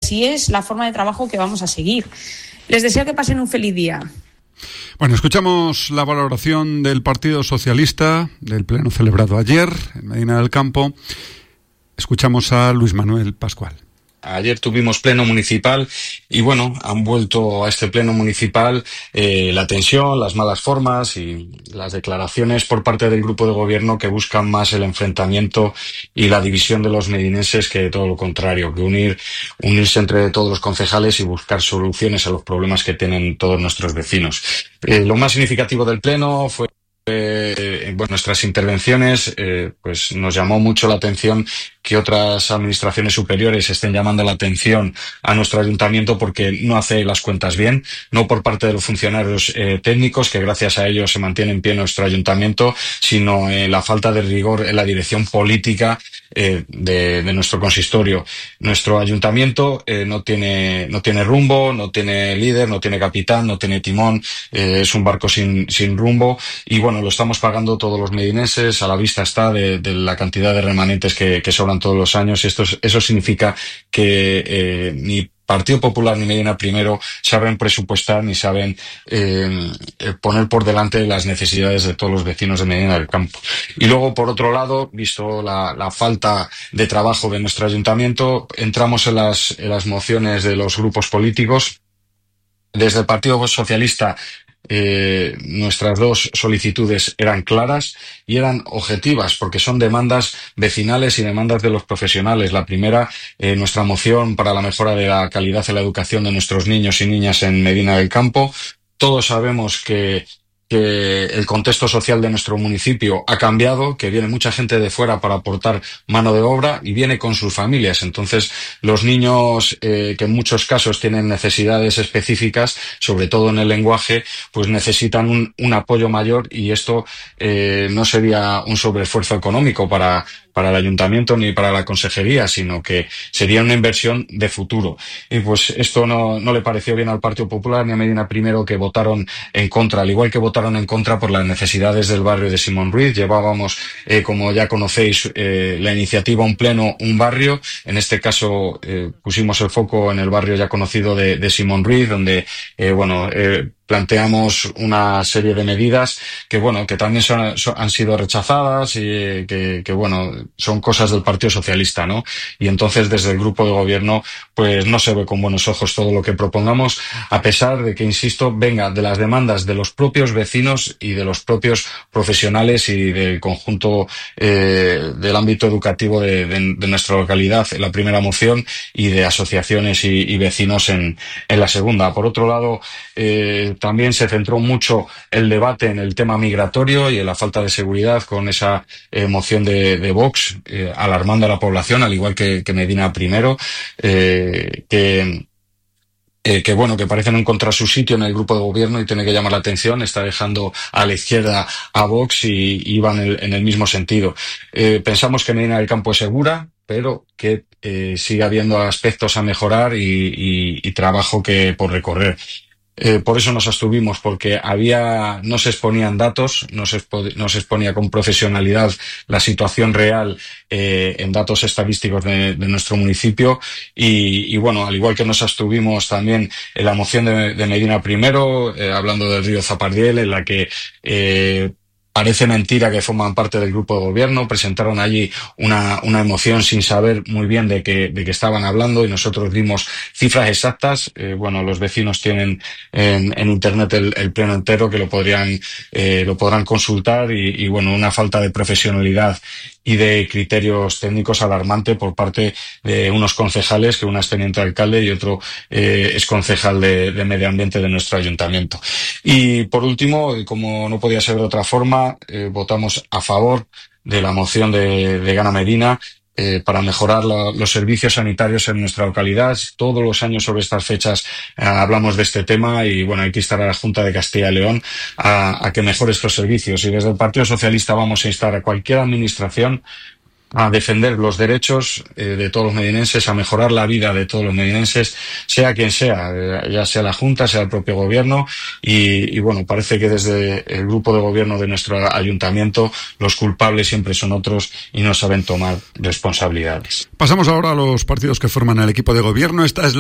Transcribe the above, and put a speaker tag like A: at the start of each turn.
A: así es la forma de trabajo que vamos a seguir. Les deseo que pasen un feliz día.
B: Bueno, escuchamos la valoración del Partido Socialista del pleno celebrado ayer en Medina del Campo. Escuchamos a Luis Manuel Pascual.
C: Ayer tuvimos pleno municipal y bueno, han vuelto a este pleno municipal la tensión, las malas formas y las declaraciones por parte del grupo de gobierno que buscan más el enfrentamiento y la división de los medinenses que todo lo contrario, que unirse entre todos los concejales y buscar soluciones a los problemas que tienen todos nuestros vecinos. Lo más significativo del pleno fue nuestras intervenciones, pues nos llamó mucho la atención que otras administraciones superiores estén llamando la atención a nuestro ayuntamiento porque no hace las cuentas bien, no por parte de los funcionarios técnicos, que gracias a ellos se mantiene en pie nuestro ayuntamiento, sino la falta de rigor en la dirección política de nuestro consistorio. Nuestro ayuntamiento no tiene rumbo, no tiene líder, no tiene capitán, no tiene timón, es un barco sin rumbo y bueno, lo estamos pagando todos los medinenses, a la vista está de la cantidad de remanentes que sobran todos los años y eso significa que ni Partido Popular ni Medina Primero saben presupuestar ni saben poner por delante las necesidades de todos los vecinos de Medina del Campo. Y luego, por otro lado, visto la falta de trabajo de nuestro ayuntamiento, entramos en las mociones de los grupos políticos. Desde el Partido Socialista nuestras dos solicitudes eran claras y eran objetivas porque son demandas vecinales y demandas de los profesionales. La primera, nuestra moción para la mejora de la calidad de la educación de nuestros niños y niñas en Medina del Campo. Todos sabemos que el contexto social de nuestro municipio ha cambiado, que viene mucha gente de fuera para aportar mano de obra y viene con sus familias. Entonces, los niños que en muchos casos tienen necesidades específicas, sobre todo en el lenguaje, pues necesitan un apoyo mayor y esto no sería un sobreesfuerzo económico para el ayuntamiento ni para la consejería, sino que sería una inversión de futuro. Y pues esto no le pareció bien al Partido Popular ni a Medina Primero, que votaron en contra, al igual que votaron en contra por las necesidades del barrio de Simón Ruiz. Llevábamos, como ya conocéis, la iniciativa Un Pleno, un barrio. En este caso pusimos el foco en el barrio ya conocido de Simón Ruiz, donde planteamos una serie de medidas que también han sido rechazadas y que son cosas del Partido Socialista, ¿no? Y entonces desde el grupo de gobierno pues no se ve con buenos ojos todo lo que propongamos, a pesar de que, insisto, venga de las demandas de los propios vecinos y de los propios profesionales y del conjunto del ámbito educativo de nuestra localidad en la primera moción y de asociaciones y vecinos en la segunda. Por otro lado, también se centró mucho el debate en el tema migratorio y en la falta de seguridad con esa moción de Vox, alarmando a la población, al igual que Medina Primero, que parece no encontrar su sitio en el grupo de gobierno y tiene que llamar la atención. Está dejando a la izquierda a Vox y van en el mismo sentido. Pensamos que Medina del Campo es segura, pero que sigue habiendo aspectos a mejorar y trabajo por recorrer. Por eso nos abstuvimos, porque no se exponían datos, no se exponía con profesionalidad la situación real en datos estadísticos de nuestro municipio y al igual que nos abstuvimos también en la moción de Medina Primero, hablando del río Zapardiel, en la que parece mentira que forman parte del grupo de gobierno, presentaron allí una emoción sin saber muy bien de qué estaban hablando y nosotros dimos cifras exactas. Los vecinos tienen en internet el pleno entero que lo podrán consultar y una falta de profesionalidad y de criterios técnicos alarmante por parte de unos concejales, que una es teniente alcalde y otro es concejal de medio ambiente de nuestro ayuntamiento. Y por último, como no podía ser de otra forma, votamos a favor de la moción de Gana Medina para mejorar los servicios sanitarios en nuestra localidad. Todos los años sobre estas fechas hablamos de este tema y hay que instar a la Junta de Castilla y León a que mejore estos servicios. Y desde el Partido Socialista vamos a instar a cualquier administración a defender los derechos de todos los medinenses, a mejorar la vida de todos los medinenses, sea quien sea, ya sea la Junta, sea el propio gobierno y parece que desde el grupo de gobierno de nuestro ayuntamiento los culpables siempre son otros y no saben tomar responsabilidades.
B: Pasamos ahora a los partidos que forman el equipo de gobierno. Esta es